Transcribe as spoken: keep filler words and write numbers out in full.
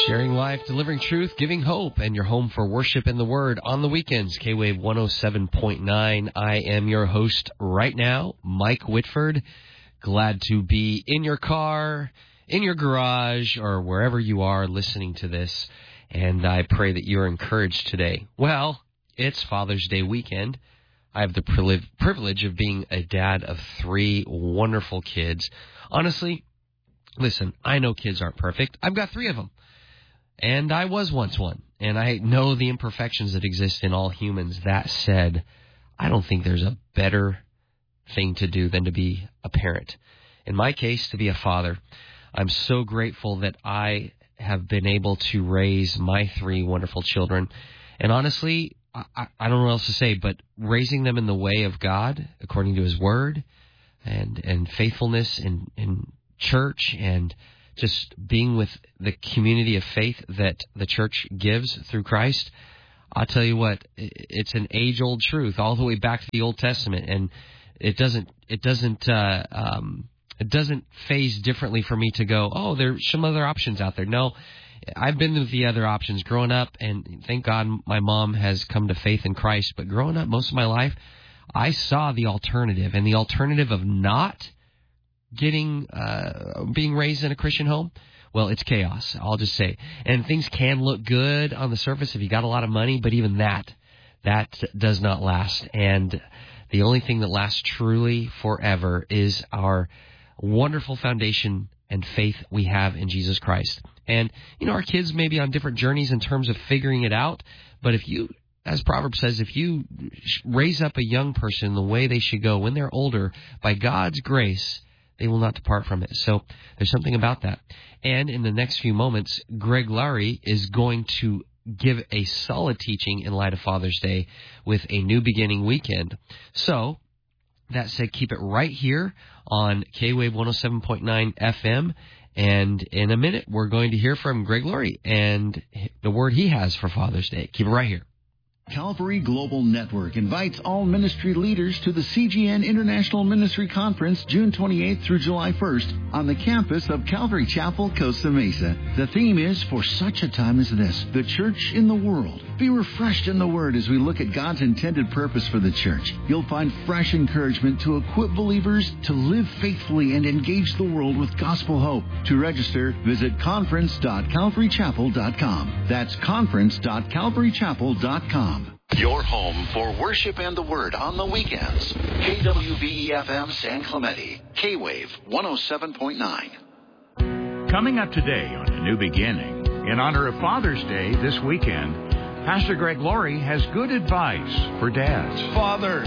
Sharing life, delivering truth, giving hope, and your home for worship and the Word on the weekends. K-Wave one oh seven point nine. I am your host right now, Mike Whitford. Glad to be in your car, in your garage, or wherever you are listening to this. And I pray that you're encouraged today. Well, it's Father's Day weekend. I have the privilege of being a dad of three wonderful kids. Honestly, listen, I know kids aren't perfect. I've got three of them. And I was once one, and I know the imperfections that exist in all humans. That said, I don't think there's a better thing to do than to be a parent. In my case, to be a father. I'm so grateful that I have been able to raise my three wonderful children. And honestly, I, I don't know what else to say, but raising them in the way of God, according to His Word, and, and faithfulness in, in church, and just being with the community of faith that the church gives through Christ, I'll tell you what, it's an age-old truth all the way back to the Old Testament, and it doesn't it doesn't uh, um, it doesn't phase differently for me to go, oh, there's some other options out there. No, I've been with the other options growing up, and thank God my mom has come to faith in Christ. But growing up, most of my life, I saw the alternative, and the alternative of not getting, uh, being raised in a Christian home, well, it's chaos, I'll just say. And things can look good on the surface if you got a lot of money, but even that, that does not last. And the only thing that lasts truly forever is our wonderful foundation and faith we have in Jesus Christ. And, you know, our kids may be on different journeys in terms of figuring it out, but if you, as Proverbs says, if you raise up a young person the way they should go when they're older, by God's grace, they will not depart from it. So there's something about that. And in the next few moments, Greg Laurie is going to give a solid teaching in light of Father's Day with a New Beginning weekend. So that said, keep it right here on K-Wave one oh seven point nine F M. And in a minute, we're going to hear from Greg Laurie and the word he has for Father's Day. Keep it right here. Calvary Global Network invites all ministry leaders to the C G N International Ministry Conference June twenty-eighth through July first on the campus of Calvary Chapel, Costa Mesa. The theme is, For Such a Time as This, the Church in the World. Be refreshed in the Word as we look at God's intended purpose for the church. You'll find fresh encouragement to equip believers to live faithfully and engage the world with gospel hope. To register, visit conference dot calvary chapel dot com. That's conference dot calvary chapel dot com. Your home for worship and the Word on the weekends. K W V E F M San Clemente. K-Wave one oh seven point nine. Coming up today on A New Beginning, in honor of Father's Day this weekend, Pastor Greg Laurie has good advice for dads. Father,